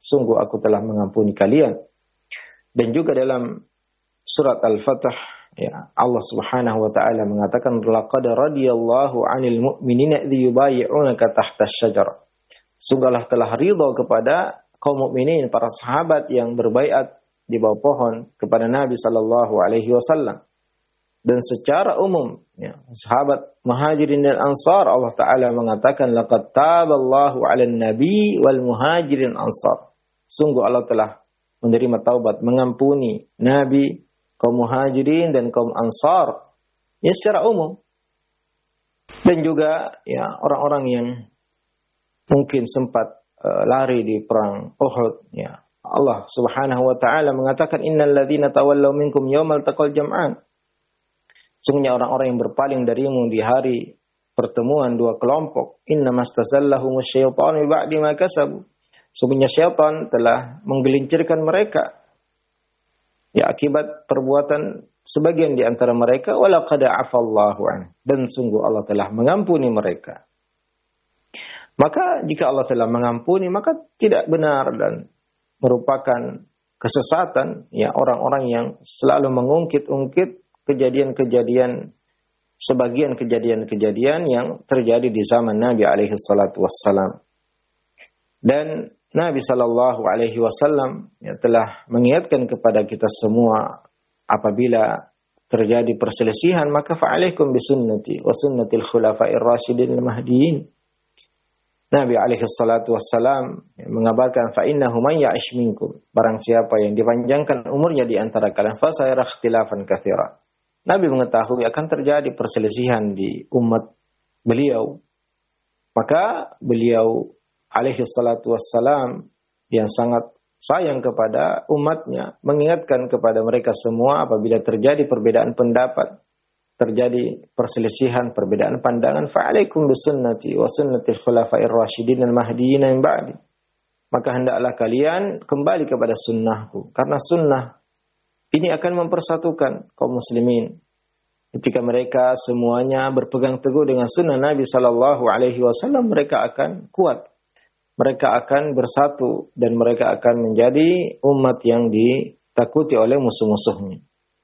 sungguh aku telah mengampuni kalian. Dan juga dalam surat Al-Fatah, ya, Allah Subhanahu wa taala mengatakan laqad radiyallahu 'anil mu'minina idh yubayyi'unaka tahta asy-syajarah. Sungguh Allah telah ridha kepada kaum mukminin, para sahabat yang berbaiat di bawah pohon kepada Nabi sallallahu alaihi wasallam. Dan secara umum, ya, sahabat Muhajirin dan Ansar, Allah taala mengatakan laqad taballahu 'alan nabi wal muhajirin ansar. Sungguh Allah telah menerima taubat, mengampuni Nabi, kaum Muhajirin dan kaum Ansar, ya, secara umum. Dan juga, ya, orang-orang yang mungkin sempat lari di perang Uhud, ya, Allah Subhanahu wa taala mengatakan innal ladzina tawallaw minkum yaumal taqal jam'an. Sungguhnya orang-orang yang berpaling darimu di hari pertemuan dua kelompok, innamastazallahum asyaitanu ba'di ma kasabu. Sungguhnya syaitan telah menggelincirkan mereka, ya, akibat perbuatan sebagian di antara mereka, walaqad afallahu an, dan sungguh Allah telah mengampuni mereka. Maka jika Allah telah mengampuni, maka tidak benar dan merupakan kesesatan, ya, orang-orang yang selalu mengungkit-ungkit kejadian-kejadian, sebagian kejadian-kejadian yang terjadi di zaman Nabi alaihi salatu wassalam. Dan Nabi sallallahu alaihi wasallam, ya, telah mengingatkan kepada kita semua, apabila terjadi perselisihan maka fa'alaikum bisunnati wa sunnatil khulafa'ir rasyidin al-mahdiyyin. Nabi alaihi salatu wassalam mengabarkan fa innahu man ya'ish minkum, barang siapa yang dipanjangkan umurnya di antara kalian fa sayara ikhtilafan katsira. Nabi mengetahui akan terjadi perselisihan di umat beliau. Maka beliau alaihi salatu wassalam yang sangat sayang kepada umatnya mengingatkan kepada mereka semua, apabila terjadi perbedaan pendapat, terjadi perselisihan, perbedaan pandangan, fa'alaikum bisunnati wa sunnatil khulafa'ir rasyidin al-mahdiyyin min ba'di. Maka hendaklah kalian kembali kepada sunnahku, karena sunnah ini akan mempersatukan kaum muslimin. Ketika mereka semuanya berpegang teguh dengan sunnah Nabi sallallahu alaihi wasallam, mereka akan kuat. Mereka akan bersatu dan mereka akan menjadi umat yang ditakuti oleh musuh-musuhnya.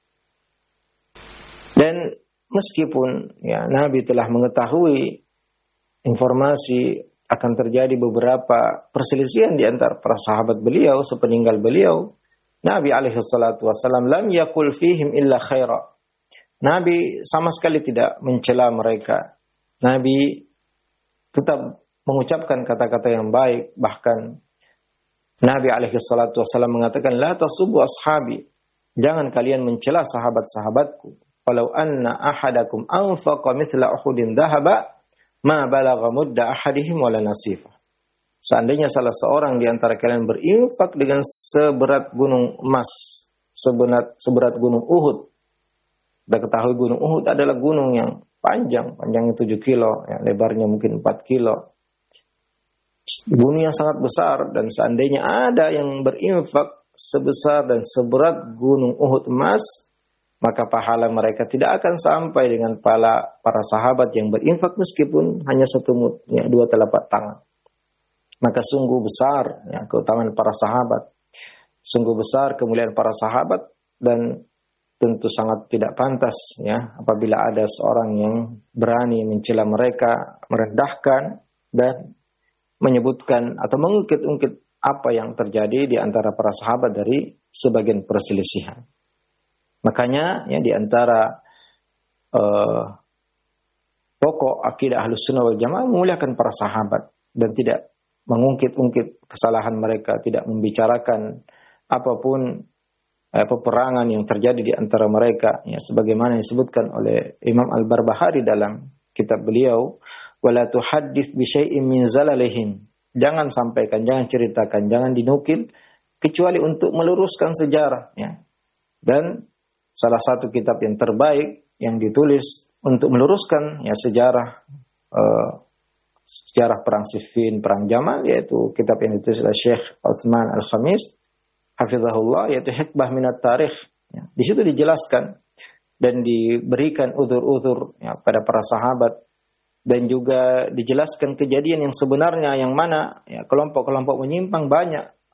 Dan meskipun, ya, Nabi telah mengetahui informasi akan terjadi beberapa perselisihan di antara para sahabat beliau sepeninggal beliau, Nabi alaihi salatu wasallam lam yaqul fihim illa khaira. Nabi sama sekali tidak mencela mereka. Nabi tetap mengucapkan kata-kata yang baik. Bahkan Nabi alaihi salatu wasallam mengatakan la tasubbu ashabi, jangan kalian mencela sahabat-sahabatku. Walau anna ahadakum anfaqa mithla uhudin dhahaba ma balagha mudda ahadihim wala nasifa. Seandainya salah seorang di antara kalian berinfak dengan seberat gunung emas, seberat gunung Uhud. Kita ketahui gunung Uhud adalah gunung yang panjangnya 7 kilo, ya, lebarnya mungkin 4 kilo. Gunung yang sangat besar, dan seandainya ada yang berinfak sebesar dan seberat gunung Uhud emas, maka pahala mereka tidak akan sampai dengan pahala para sahabat yang berinfak meskipun hanya setumut, ya, 2 telapak tangan. Maka sungguh besar, ya, keutamaan para sahabat. Sungguh besar kemuliaan para sahabat, dan tentu sangat tidak pantas, ya, apabila ada seorang yang berani mencela mereka, merendahkan dan menyebutkan atau mengungkit-ungkit apa yang terjadi di antara para sahabat dari sebagian perselisihan. Makanya, ya, di antara pokok akidah Ahlussunnah wal Jamaah memuliakan para sahabat dan tidak mengungkit-ungkit kesalahan mereka, tidak membicarakan apapun peperangan yang terjadi di antara mereka, ya, sebagaimana disebutkan oleh Imam Al-Barbahari dalam kitab beliau, wala tuhaddits bi syai'in min zalalihim. Jangan sampaikan, jangan ceritakan, jangan dinukil kecuali untuk meluruskan sejarah, ya. Dan salah satu kitab yang terbaik yang ditulis untuk meluruskan, ya, sejarah perang Siffin, perang Jamal, yaitu kitab yang ditulis oleh Syekh Utsman Al-Khamis hafizahullah, yaitu Hikbah Minat Tarikh, ya. Di situ dijelaskan dan diberikan uzur-uzur, ya, pada para sahabat, dan juga dijelaskan kejadian yang sebenarnya yang mana, ya, kelompok-kelompok menyimpang banyak